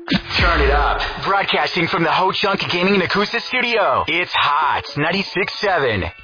Turn it up. Broadcasting from the Ho Chunk Gaming and Acoustic Studio. It's Hot 96.7.